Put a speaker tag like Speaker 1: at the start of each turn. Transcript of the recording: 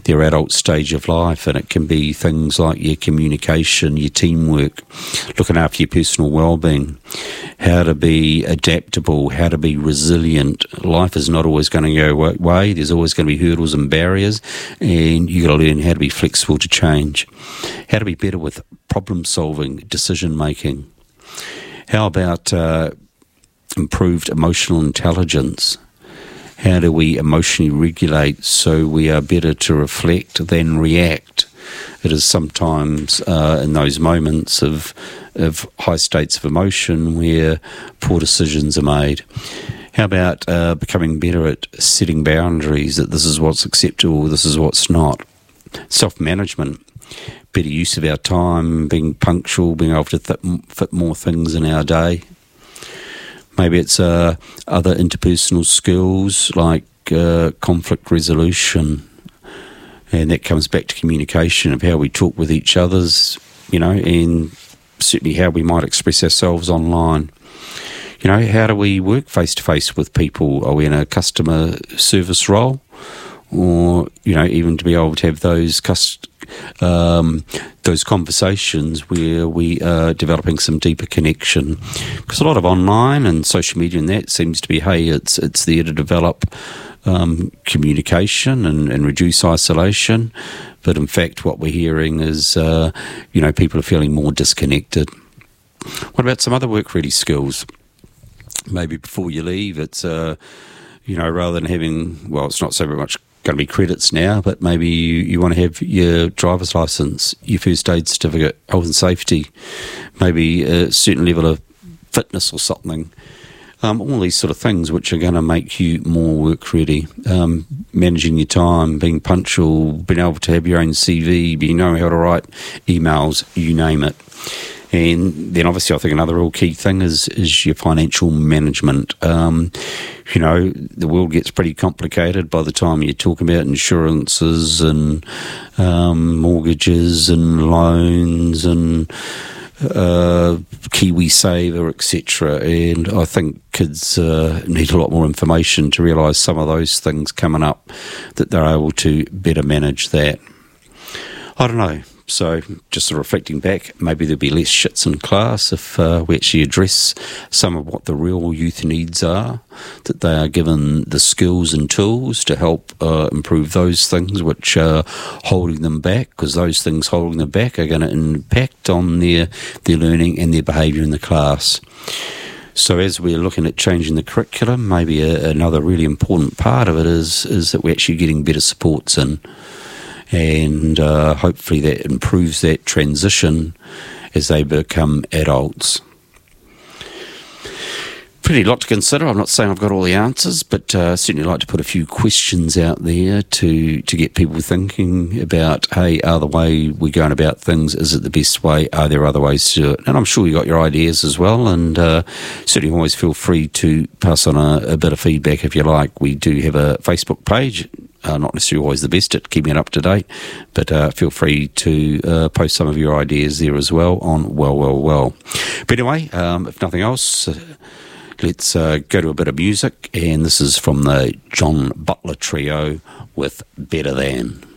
Speaker 1: their adult stage of life, and it can be things like your communication, your teamwork, looking after your personal well-being, how to be adaptable, how to be resilient. Life is not always going to go way. There's always going to be hurdles and barriers, and you got to learn how to be flexible to change, how to be better with problem solving, decision making. How about improved emotional intelligence? How do we emotionally regulate so we are better to reflect than react? It is sometimes in those moments of high states of emotion where poor decisions are made. How about becoming better at setting boundaries, that this is what's acceptable, this is what's not? Self-management, better use of our time, being punctual, being able to fit more things in our day. Maybe it's other interpersonal skills like conflict resolution, and that comes back to communication, of how we talk with each others, and certainly how we might express ourselves online. How do we work face-to-face with people? Are we in a customer service role? Or, even to be able to have those conversations where we are developing some deeper connection. Because a lot of online and social media and that seems to be, hey, it's there to develop communication and reduce isolation. But in fact, what we're hearing is, people are feeling more disconnected. What about some other work-ready skills? Maybe before you leave, it's, rather than having, it's not so very much going to be credits now, but maybe you want to have your driver's license, your first aid certificate, health and safety, maybe a certain level of fitness or something. All these sort of things which are going to make you more work ready. Managing your time, being punctual, being able to have your own CV, knowing how to write emails, you name it. And then obviously I think another real key thing is your financial management. The world gets pretty complicated by the time you're talking about insurances and mortgages and loans and KiwiSaver, etc. And I think kids need a lot more information to realise some of those things coming up, that they're able to better manage that. I don't know. So just sort of reflecting back, maybe there'll be less shits in class if we actually address some of what the real youth needs are, that they are given the skills and tools to help improve those things which are holding them back, because those things holding them back are going to impact on their learning and their behaviour in the class. So as we're looking at changing the curriculum, maybe another really important part of it is that we're actually getting better supports in. And hopefully that improves that transition as they become adults. Pretty lot to consider. I'm not saying I've got all the answers, but certainly like to put a few questions out there to get people thinking about, hey, are the way we're going about things, is it the best way? Are there other ways to do it? And I'm sure you got your ideas as well, and certainly always feel free to pass on a bit of feedback if you like. We do have a Facebook page. Not necessarily always the best at keeping it up to date, but feel free to post some of your ideas there as well on Well. But anyway, if nothing else, let's go to a bit of music, and this is from the John Butler Trio with Better Than.